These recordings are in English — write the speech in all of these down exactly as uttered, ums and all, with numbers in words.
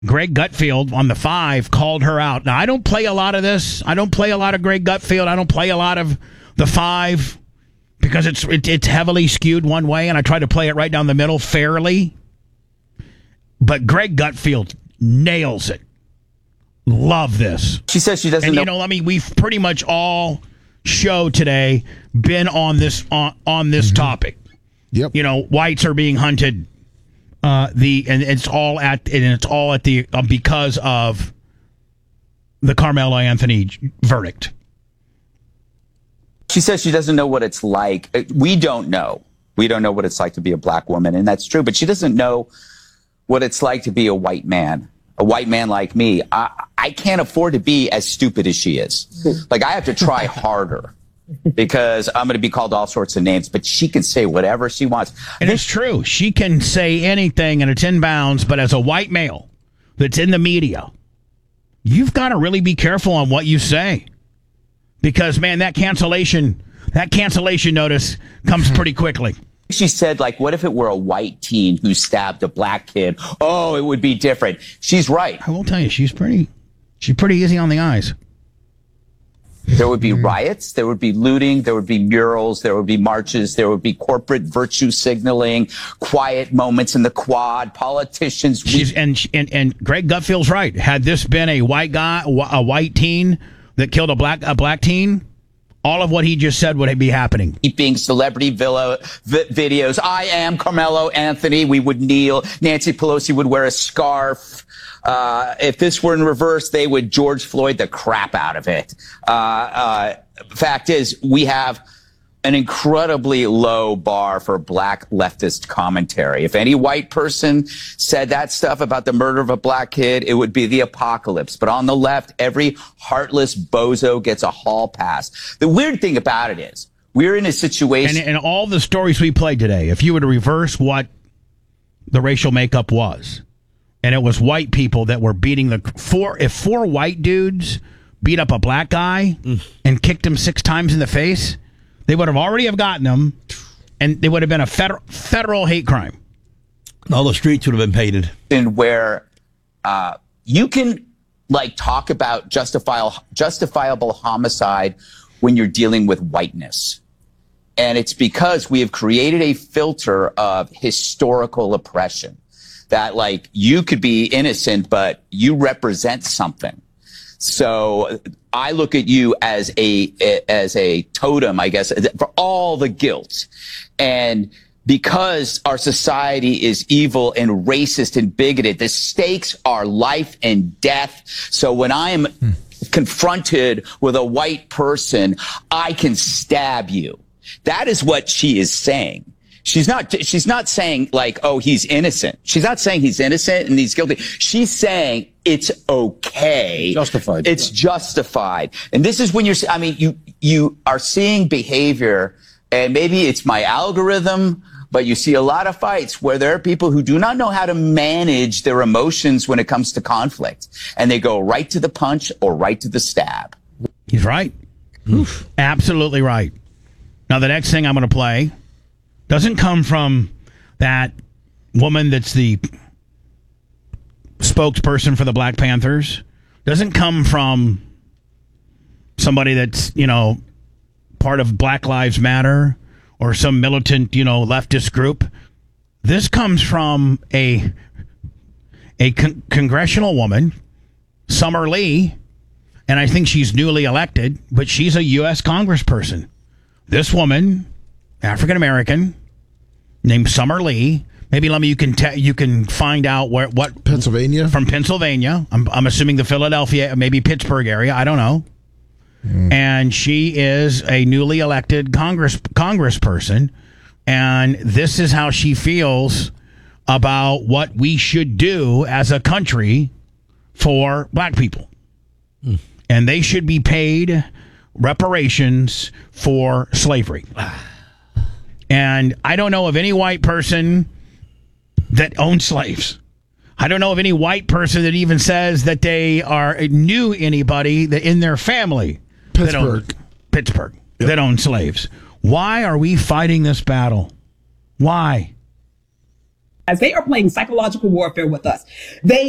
Greg Gutfeld on the five called her out. Now, I don't play a lot of this. I don't play a lot of Greg Gutfeld. I don't play a lot of the five because it's it, it's heavily skewed one way, and I try to play it right down the middle fairly. But Greg Gutfeld nails it. Love this. She says she doesn't and, know. You know, I mean, we've pretty much all show today been on this on, on this mm-hmm. topic. Yep. You know, whites are being hunted. Uh, the and it's all at and it's all at the uh, because of the Carmelo Anthony verdict. She says she doesn't know what it's like. We don't know. We don't know what it's like to be a black woman, and that's true. But she doesn't know what it's like to be a white man. A white man like me. I, I can't afford to be as stupid as she is. Like, I have to try harder because I'm going to be called all sorts of names, but she can say whatever she wants. And it's true. She can say anything and it's in bounds, but as a white male that's in the media, you've got to really be careful on what you say. Because, man, that cancellation, that cancellation notice comes pretty quickly. She said, like, what if it were a white teen who stabbed a black kid? Oh, it would be different. She's right. I will tell you, she's pretty, she's pretty easy on the eyes. There would be riots, there would be looting, there would be murals, there would be marches, there would be corporate virtue signaling, quiet moments in the quad, politicians. She's, and, and and Greg Gutfeld's right. Had this been a white guy, a white teen that killed a black a black teen, all of what he just said would be happening. Keeping celebrity villa vi- videos. I am Carmelo Anthony. We would kneel. Nancy Pelosi would wear a scarf. Uh, if this were in reverse, they would George Floyd the crap out of it. Uh, uh, fact is, we have an incredibly low bar for black leftist commentary. If any white person said that stuff about the murder of a black kid, it would be the apocalypse. But on the left, every heartless bozo gets a hall pass. The weird thing about it is, we're in a situation... And, and all the stories we played today, if you were to reverse what the racial makeup was, and it was white people that were beating the... Four, if four white dudes beat up a black guy mm. and kicked him six times in the face... They would have already have gotten them, and they would have been a federal, federal hate crime. All the streets would have been painted. And where uh, you can like talk about justifiable justifiable homicide when you're dealing with whiteness, and it's because we have created a filter of historical oppression that like you could be innocent, but you represent something. So I look at you as a as a totem, I guess, for all the guilt. And because our society is evil and racist and bigoted, the stakes are life and death. So when I'm hmm. confronted with a white person, I can stab you. That is what she is saying. She's not, she's not saying like, oh, he's innocent. She's not saying he's innocent and he's guilty. She's saying it's okay. Justified. It's justified. And this is when you're, I mean, you, you are seeing behavior, and maybe it's my algorithm, but you see a lot of fights where there are people who do not know how to manage their emotions when it comes to conflict. And they go right to the punch or right to the stab. He's right. Oof. Absolutely right. Now, the next thing I'm going to play doesn't come from that woman that's the spokesperson for the Black Panthers. Doesn't come from somebody that's, you know, part of Black Lives Matter or some militant, you know, leftist group. This comes from a a con- congressional woman, Summer Lee, and I think she's newly elected, but she's a U S congressperson. This woman, African American, named Summer Lee. Maybe let me you can te- you can find out where what Pennsylvania from Pennsylvania. I'm I'm assuming the Philadelphia, maybe Pittsburgh area. I don't know. Mm. And she is a newly elected Congress congressperson, and this is how she feels about what we should do as a country for black people, mm. and they should be paid reparations for slavery. And I don't know of any white person that owned slaves. I don't know of any white person that even says that they are knew anybody that in their family Pittsburgh. that owned, Pittsburgh yep. that owned slaves. Why are we fighting this battle? Why? As they are playing psychological warfare with us, they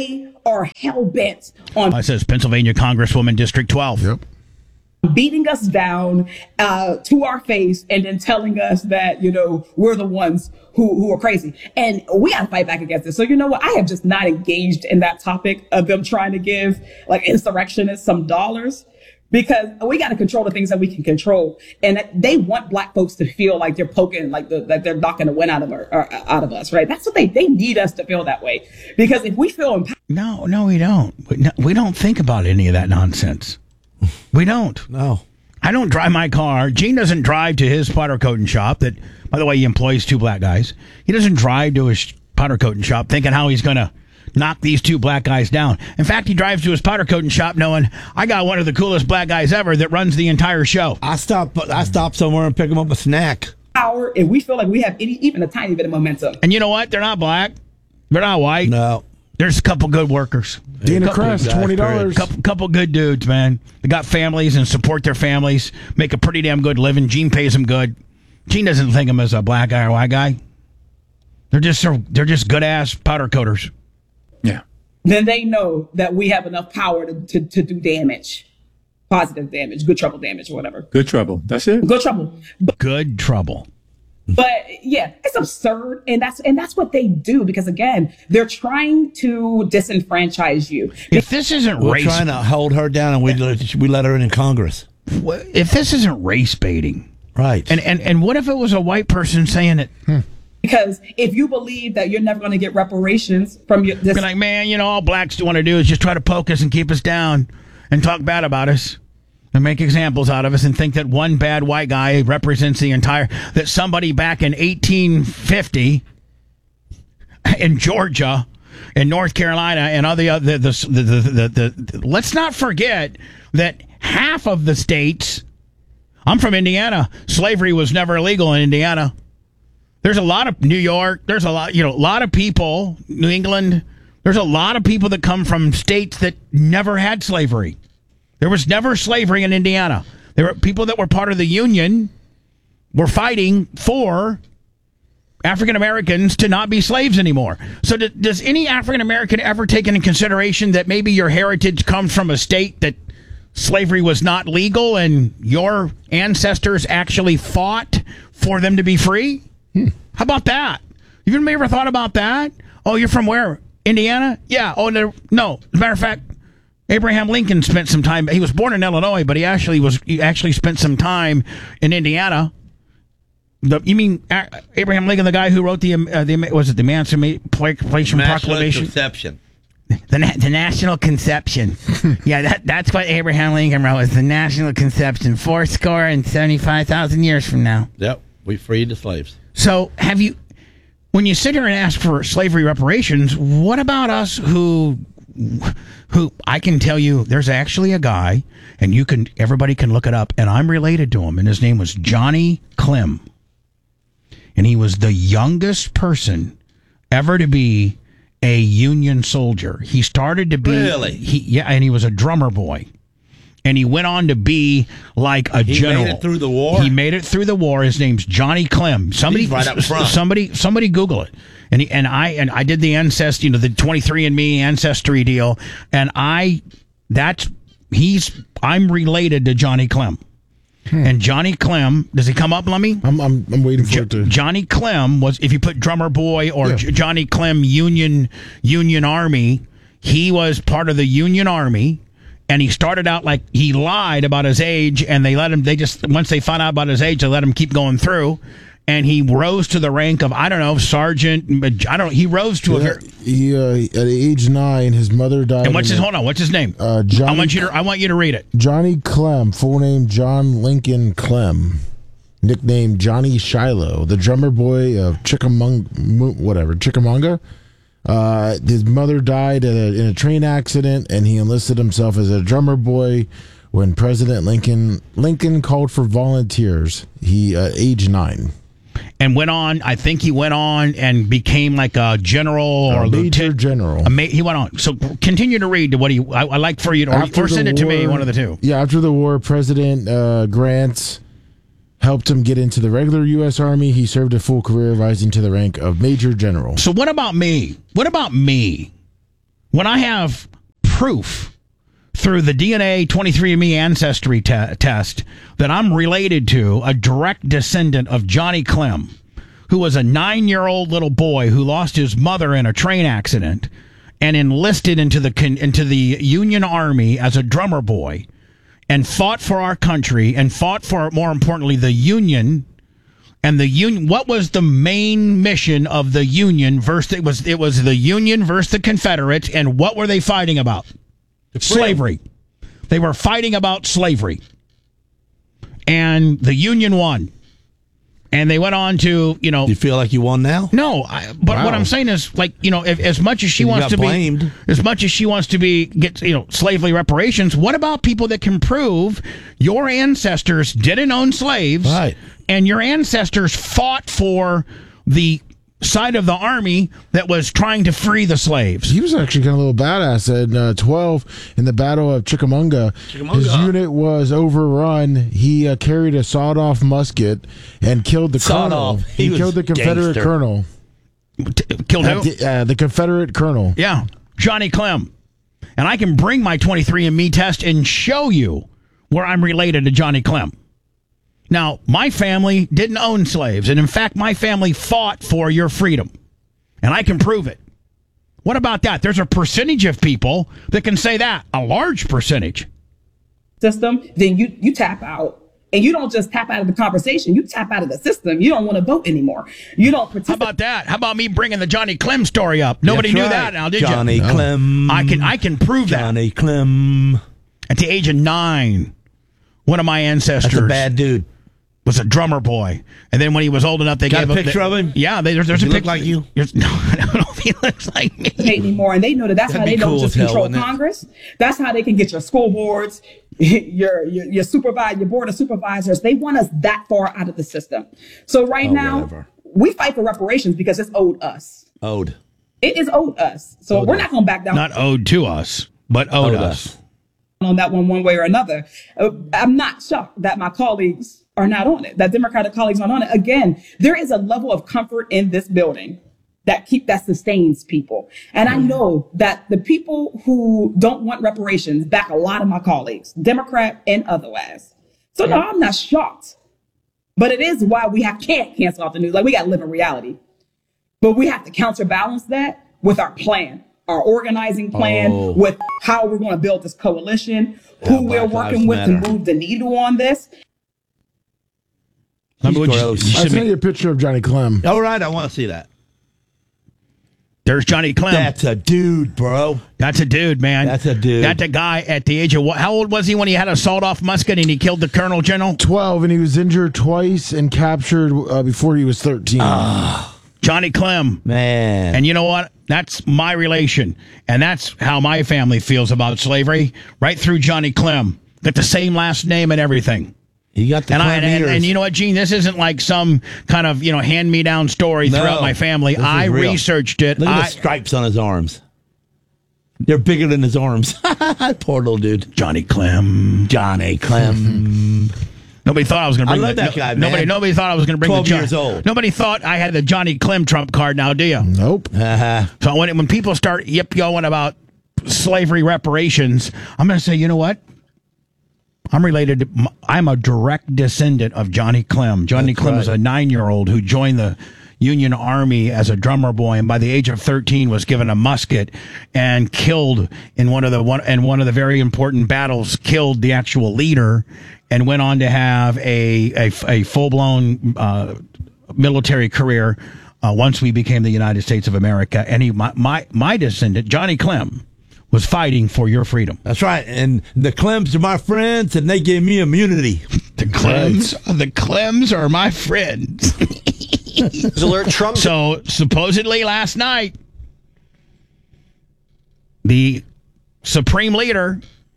are hell bent on Uh, it says Pennsylvania Congresswoman District twelve. Yep. beating us down uh, to our face and then telling us that, you know, we're the ones who, who are crazy. And we got to fight back against this. So, you know what? I have just not engaged in that topic of them trying to give like insurrectionists some dollars, because we got to control the things that we can control. And they want black folks to feel like they're poking, like the, that they're knocking the wind out of our, or out of us, right? That's what they, they need us to feel that way. Because if we feel empowered. No, no, we don't. We, no, we don't think about any of that nonsense. We don't. No. I don't drive my car. Gene doesn't drive to his powder coating shop that, by the way, he employs two black guys. He doesn't drive to his powder coating shop thinking how he's going to knock these two black guys down. In fact, he drives to his powder coating shop knowing, I got one of the coolest black guys ever that runs the entire show. I stop I stop somewhere and pick him up a snack. Power, if we feel like we have any, even a tiny bit of momentum. And you know what? They're not black. They're not white. No. There's a couple good workers. Dana Couple- Kress, twenty dollars. Couple, couple good dudes, man. They got families and support their families, make a pretty damn good living. Gene pays them good. Gene doesn't think them as a black guy or white guy. They're just they're just good ass powder coaters. Yeah. Then they know that we have enough power to, to, to do damage, positive damage, good trouble damage, or whatever. Good trouble. That's it. Good trouble. But, Good trouble. but yeah, it's absurd. And that's, and that's what they do, because again, they're trying to disenfranchise you. If this isn't We're race, trying to hold her down, and we let, we let her in in Congress. if this isn't race baiting, Right. and and and what if it was a white person saying it? Hmm. Because if you believe that you're never going to get reparations from your, this, Be like, man, you know, all blacks want to do is just try to poke us and keep us down and talk bad about us and make examples out of us and think that one bad white guy represents the entire, that somebody back in eighteen fifty in Georgia, in North Carolina, and other the the the, the, the, the, the let's not forget that half of the states. I'm from Indiana. Slavery was never illegal in Indiana. There's a lot of New York. There's a lot, you know, a lot of people, New England. There's a lot of people that come from states that never had slavery. There was never slavery in Indiana. There were people that were part of the Union were fighting for African Americans to not be slaves anymore. So do, does any African American ever take into consideration that maybe your heritage comes from a state that slavery was not legal and your ancestors actually fought for them to be free? Hmm. How about that? Have you ever thought about that? Oh, you're from where? Indiana? Yeah. Oh, no. no. As a matter of fact, Abraham Lincoln spent some time. He was born in Illinois, but he actually was. He actually spent some time in Indiana. The, you mean uh, Abraham Lincoln, the guy who wrote the uh, the was it the Emancipation Proclamation? Conception. The, na- the National Conception. Yeah, that that's what Abraham Lincoln wrote. Was the National Conception, four score and seventy five thousand years from now. Yep. We freed the slaves. So have you, when you sit here and ask for slavery reparations, what about us who, who I can tell you there's actually a guy, and you can, everybody can look it up, and I'm related to him, and his name was Johnny Clem. And he was the youngest person ever to be a Union soldier. He started to be, Really? he, yeah, and he was a drummer boy. And he went on to be like a He general. made it through the war? He made it through the war. His name's Johnny Clem. Somebody, He's right up front. somebody, somebody Google it. And he, and I and I did the ancestry, you know, the twenty-three and me ancestry deal. And I, that's he's I'm related to Johnny Clem. Hmm. And Johnny Clem, does he come up, Lummy? I'm I'm I'm waiting for Jo- it to. Johnny Clem was, if you put drummer boy or Yeah. J- Johnny Clem Union Union Army, he was part of the Union Army. And he started out like he lied about his age, and they let him. They just once they found out about his age, they let him keep going through. And he rose to the rank of I don't know sergeant. I don't. He rose to a. Yeah, very, he uh, at age nine, his mother died. and what's in his? a- Hold on. What's his name? Uh, I Johnny want you to. I want you to read it. Johnny Clem, full name John Lincoln Clem, nicknamed Johnny Shiloh, the drummer boy of Chickamauga, whatever Chickamauga. Uh, his mother died in a, in a train accident, and he enlisted himself as a drummer boy when President Lincoln Lincoln called for volunteers. He uh, age nine. And went on. I think he went on and became like a general or A major lieutenant. general. A ma- he went on. So continue to read what he. I, I like for you to, or, After or send the it to me. war- One of the two. Yeah, after the war, President uh, Grant helped him get into the regular U S Army. He served a full career, rising to the rank of Major General. So what about me? What about me? when I have proof through the D N A twenty-three and me ancestry te- test that I'm related to a direct descendant of Johnny Clem, who was a nine-year-old little boy who lost his mother in a train accident and enlisted into the con- into the Union Army as a drummer boy and fought for our country and fought for, more importantly, the Union. And the Union, what was the main mission of the Union versus it was it was the Union versus the Confederates, and what were they fighting about? Slavery. They were fighting about slavery. And the Union won. And they went on to, you know. Do you feel like you won now? No, I, but Wow. what I'm saying is, like, you know, if, as much as she You wants got to blamed. be, as much as she wants to be, get, you know, slavery reparations, what about people that can prove your ancestors didn't own slaves, Right. and your ancestors fought for the side of the army that was trying to free the slaves? He was actually kind of a little badass in uh, twelve in the Battle of Chickamauga. Chickamauga. His unit was overrun. He uh, carried a sawed-off musket and killed the Sawed colonel. off. He, He was killed the Confederate gangster. colonel. T- killed Uh, who? the, uh, the Confederate colonel. Yeah, Johnny Clem. And I can bring my twenty-three and me test and show you where I'm related to Johnny Clem. Now, my family didn't own slaves, and in fact, my family fought for your freedom, and I can prove it. What about that? There's a percentage of people that can say that, a large percentage. System, then you you tap out. And you don't just tap out of the conversation, you tap out of the system. You don't want to vote anymore. You don't How participate. about that? How about me bringing the Johnny Clem story up? Nobody That's knew right. that now, did Johnny you? Clem. I can I can prove Johnny Clem. that. At the age of nine, one of my ancestors That's a bad dude. was a drummer boy, and then when he was old enough, they Got gave a him picture they- of him? Yeah, they, there's, there's Does a he look picture. like you? You're- No, I don't know if he looks like me. Anymore, and they know that that's That'd how be they don't cool just as hell, control wouldn't it? Congress. That's how they can get your school boards, your your your supervise your board of supervisors. They want us that far out of the system. So right Oh, now, whatever. we fight for reparations because it's owed us. Ode. It is owed us. So Owed we're us. not going to back down Not owed to us, but owed, Owed us. us. on that one one way or another. Uh, I'm not shocked that my colleagues are not on it, that Democratic colleagues aren't on it. Again, there is a level of comfort in this building that keep that sustains people. And I know that the people who don't want reparations back a lot of my colleagues, Democrat and otherwise. So no, I'm not shocked. But it is why we have, can't cancel out the news. Like, we got to live in reality. But we have to counterbalance that with our plan, our organizing plan, Oh. with how we're going to build this coalition, who Yeah, we're Black working Lives with to Matter. move the needle on this. Let me- would you- Gross. you I'll send send me- you a picture of Johnny Clem. All right, I want to see that. There's Johnny Clem. That's a dude, bro. That's a dude, man. That's a dude. That's a guy at the age of what? How old was he when he had a sawed-off musket and he killed the Colonel General? twelve, and he was injured twice and captured uh, before he was thirteen. Johnny Clem. Man. And you know what? That's my relation. And that's how my family feels about slavery. Right through Johnny Clem. Got the same last name and everything. you got the And I and, Clem and, ears. and you know what, Gene? This isn't like some kind of, you know, hand-me-down story No, throughout my family. this is I real. researched it. Look at I, the stripes on his arms. They're bigger than his arms. Poor little dude. Johnny Clem. Johnny Clem. Nobody thought I was going to I bring love the, that guy, man. Nobody, nobody thought I was going to bring twelve the John- years old. Nobody thought I had the Johnny Clem Trump card now, do you? Nope. Uh-huh. So when when people start yip yoing about slavery reparations, I'm going to say, you know what? I'm related to, I'm a direct descendant of Johnny Clem. Johnny That's Clem was right. a nine-year-old who joined the Union Army as a drummer boy, and by the age of thirteen was given a musket and killed in one of the one in one of the very important battles. Killed the actual leader, and went on to have a a, a full-blown uh, military career uh, once we became the United States of America. And he, my my, my descendant, Johnny Clem, was fighting for your freedom. That's right. And the Clems are my friends, and they gave me immunity. The Clems, the Clems are my friends. Alert Trump. So supposedly last night, the Supreme Leader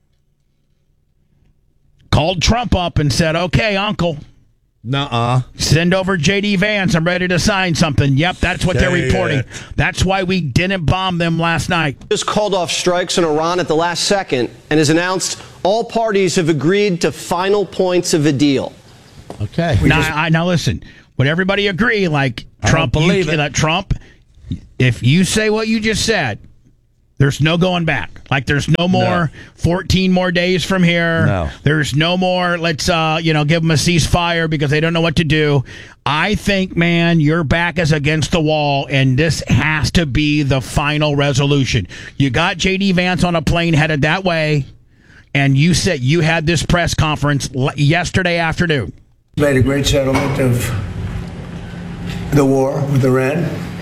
called Trump up and said, "Okay, Uncle, Nuh-uh. send over J D Vance. I'm ready to sign something." Yep, that's what they're Say reporting. it. That's why we didn't bomb them last night. Just called off strikes in Iran at the last second and has announced all parties have agreed to final points of a deal. Okay. Now, I, now listen. Would everybody agree? Like I Trump, don't believe you, it. that Trump, if you say what you just said, There's no going back. Like, there's no more No. fourteen more days from here. No. There's no more, let's, uh, you know, give them a ceasefire because they don't know what to do. I think, man, your back is against the wall, and this has to be the final resolution. You got J D Vance on a plane headed that way, and you said you had this press conference l- yesterday afternoon. Made a great settlement of the war with Iran,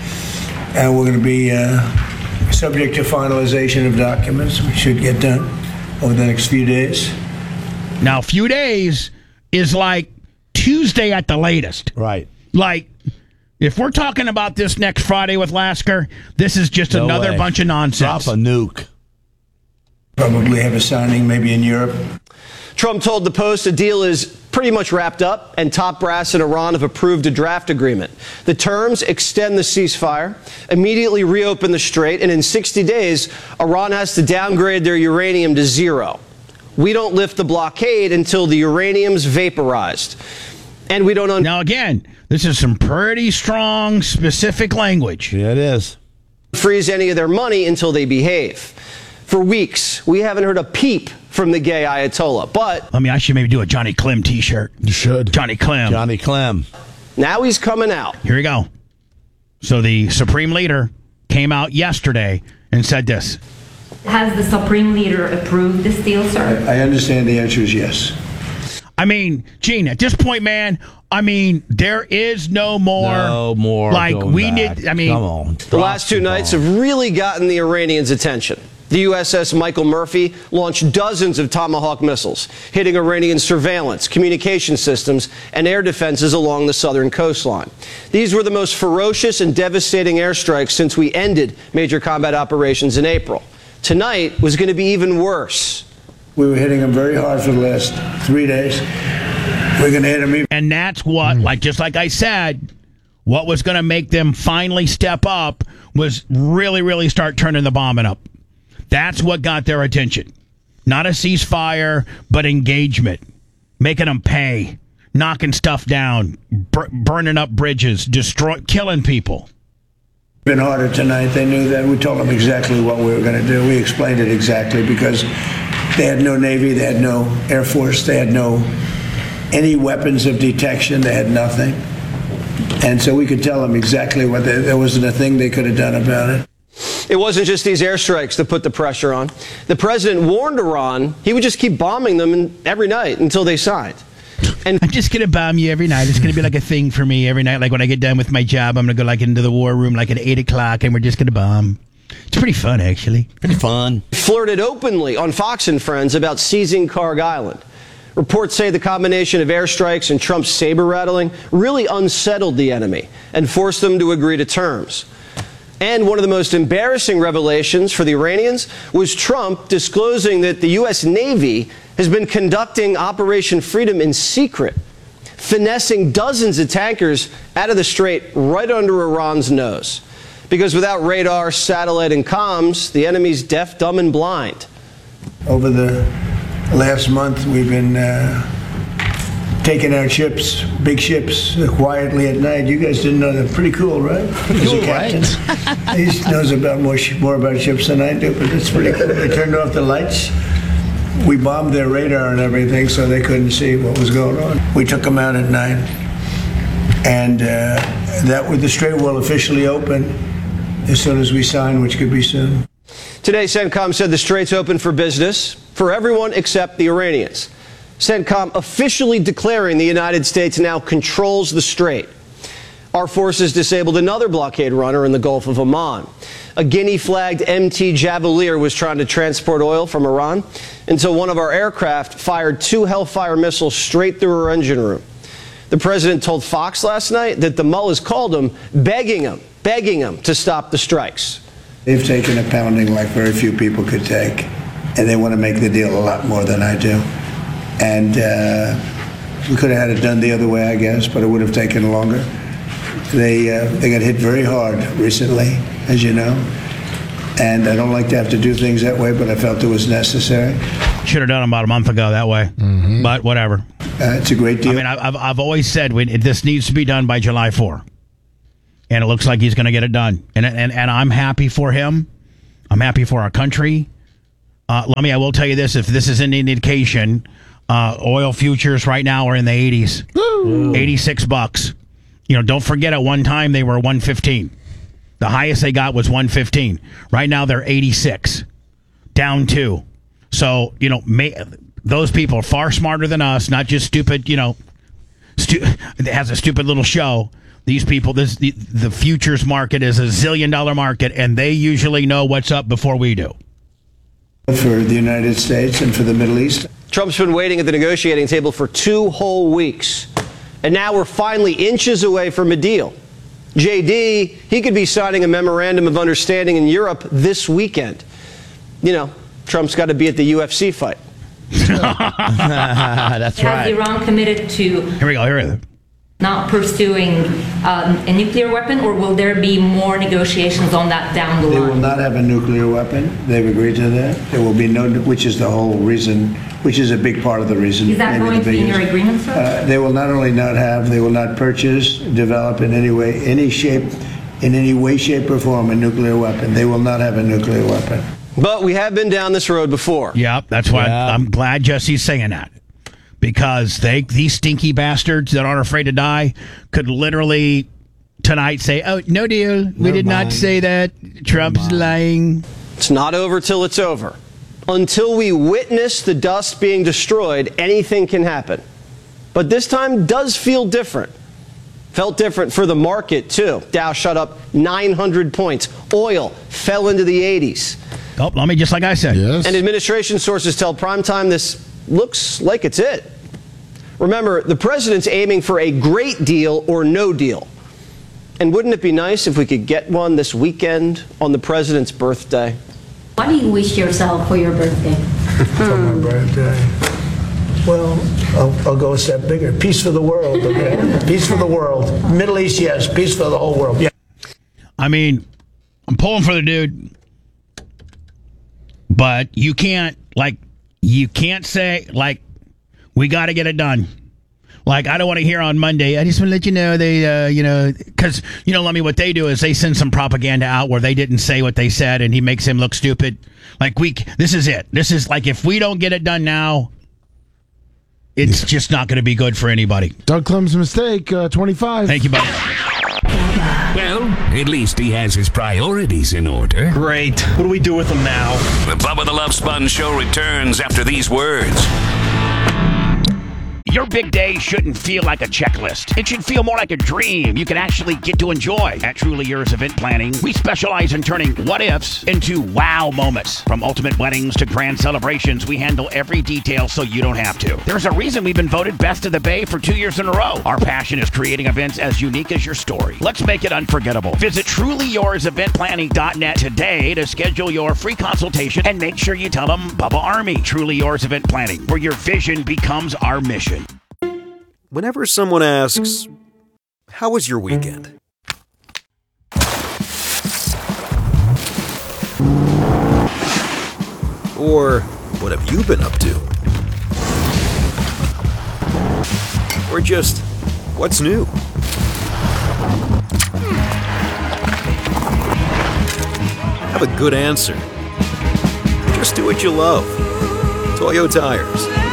and we're going to be uh, subject to finalization of documents. We should get done over the next few days. Now, a few days is like Tuesday at the latest. Right. Like, if we're talking about this next Friday with Lasker, this is just No another way. bunch of nonsense. Drop a nuke. Probably have a signing maybe in Europe. Trump told the Post a deal is pretty much wrapped up, and top brass in Iran have approved a draft agreement. The terms extend the ceasefire, immediately reopen the strait, and in sixty days, Iran has to downgrade their uranium to zero. We don't lift the blockade until the uranium's vaporized. And we don't un- Now, again, this is some pretty strong, specific language. Yeah, it is. freeze any of their money until they behave. For weeks, we haven't heard a peep from the gay Ayatollah, but I mean, I should maybe do a Johnny Clem t-shirt. You should. Johnny Clem. Johnny Clem. now he's coming out. Here we go. So the Supreme Leader came out yesterday and said this. Has the Supreme Leader approved this deal, sir? I understand the answer is yes. I mean, Gene, at this point, man, I mean, there is no more. No more. Like, going we back. need, I mean. Come on. The last two nights have really gotten the Iranians' attention. The U S S Michael Murphy launched dozens of Tomahawk missiles, hitting Iranian surveillance, communication systems, and air defenses along the southern coastline. These were the most ferocious and devastating airstrikes since we ended major combat operations in April. Tonight was going to be even worse. We were hitting them very hard for the last three days. We're going to hit them even. And that's what, like, just like I said, what was going to make them finally step up was really, really start turning the bombing up. That's what got their attention. Not a ceasefire, but engagement. Making them pay. Knocking stuff down. Bur- burning up bridges. Destroy, killing people. Been harder tonight. They knew that. We told them exactly what we were going to do. We explained it exactly because they had no Navy, they had no Air Force, they had no any weapons of detection, they had nothing. And so we could tell them exactly what they, there wasn't a thing they could have done about it. It wasn't just these airstrikes that put the pressure on. The president warned Iran he would just keep bombing them every night until they signed. And I'm just going to bomb you every night. It's going to be like a thing for me every night. Like when I get done with my job, I'm going to go like into the war room like at eight o'clock and we're just going to bomb. It's pretty fun, actually. Pretty fun. flirted openly on Fox and Friends about seizing Karg Island. Reports say the combination of airstrikes and Trump's saber rattling really unsettled the enemy and forced them to agree to terms. And one of the most embarrassing revelations for the Iranians was Trump disclosing that the U S Navy has been conducting Operation Freedom in secret, finessing dozens of tankers out of the strait right under Iran's nose. Because without radar, satellite, and comms, the enemy's deaf, dumb, and blind. Over the last month, we've been uh, taking out ships, big ships, uh, quietly at night. You guys didn't know that. Pretty cool, right? As cool, a captain. He knows about more, sh- more about ships than I do, but it's pretty cool. They turned off the lights. We bombed their radar and everything so they couldn't see what was going on. We took them out at night. And uh, that was the strait will officially open as soon as we sign, which could be soon. Today, CENTCOM said the strait's open for business for everyone except the Iranians. CENTCOM officially declaring the United States now controls the strait. Our forces disabled another blockade runner in the Gulf of Oman. A Guinea-flagged M T Javelier was trying to transport oil from Iran until one of our aircraft fired two Hellfire missiles straight through her engine room. The president told Fox last night that the mullahs called him, begging him, begging him to stop the strikes. They've taken a pounding like very few people could take, and they want to make the deal a lot more than I do. And uh, we could have had it done the other way, I guess, but it would have taken longer. They uh, they got hit very hard recently, as you know, and I don't like to have to do things that way, but I felt it was necessary. Should have done it about a month ago that way. Mm-hmm. But whatever. Uh, it's a great deal. I mean, I've, I've always said when, this needs to be done by July fourth. And it looks like he's going to get it done. And, and, and I'm happy for him. I'm happy for our country. Uh, let me, I will tell you this, if this is any indication, uh, oil futures right now are in the eighties. Woo. eighty-six bucks. You know, don't forget at one time they were one fifteen. The highest they got was one fifteen. Right now they're eighty-six. Down two. So, you know, may, those people are far smarter than us, not just stupid, you know, stu- it has a stupid little show. These people, this the, the futures market is a zillion dollar market, and they usually know what's up before we do. For the United States and for the Middle East. Trump's been waiting at the negotiating table for two whole weeks. And now we're finally inches away from a deal. J D, he could be signing a memorandum of understanding in Europe this weekend. You know, Trump's got to be at the U F C fight. That's Has right. Iran committed to Here we go. Here we go. not pursuing um, a nuclear weapon, or will there be more negotiations on that down the They will line? not have a nuclear weapon. They've agreed to that. There will be no, which is the whole reason, which is a big part of the reason. Is that maybe going the to be in your biggest. agreement, sir? Uh, they will not only not have, they will not purchase, develop in any way, any shape, in any way, shape, or form a nuclear weapon. They will not have a nuclear weapon. But we have been down this road before. Yep, that's why Yeah. I'm glad Jesse's saying that. Because they, these stinky bastards that aren't afraid to die could literally tonight say, oh, no deal. We did not say that. Trump's lying. It's not over till it's over. Until we witness the dust being destroyed, anything can happen. But this time does feel different. Felt different for the market, too. Dow shot up nine hundred points. Oil fell into the eighties. Oh, let me just like I said. Yes. And administration sources tell Primetime this looks like it's it. Remember, the president's aiming for a great deal or no deal. And wouldn't it be nice if we could get one this weekend on the president's birthday? What do you wish yourself for your birthday? For my birthday. Well, I'll, I'll go a step bigger. Peace for the world, okay? Peace for the world. Middle East, yes. Peace for the whole world. Yeah. I mean, I'm pulling for the dude. But you can't, like, you can't say, like, we got to get it done. Like, I don't want to hear on Monday, I just want to let you know they, uh, you know, because, you know, let me, what they do is they send some propaganda out where they didn't say what they said and he makes him look stupid. Like, we, this is it. This is, like, if we don't get it done now, it's yeah. just not going to be good for anybody. Doug Clem's mistake, uh, twenty-five. Thank you, buddy. Well, at least he has his priorities in order. Great. What do we do with them now? The Bubba the Love Sponge Show returns after these words. Your big day shouldn't feel like a checklist. It should feel more like a dream you can actually get to enjoy. At Truly Yours Event Planning, we specialize in turning what-ifs into wow moments. From ultimate weddings to grand celebrations, we handle every detail so you don't have to. There's a reason we've been voted Best of the Bay for two years in a row. Our passion is creating events as unique as your story. Let's make it unforgettable. Visit truly yours event planning dot net today to schedule your free consultation and make sure you tell them Bubba Army. Truly Yours Event Planning, where your vision becomes our mission. Whenever someone asks, how was your weekend? Or, what have you been up to? Or just, what's new? Have a good answer. Just do what you love. Toyo Tires.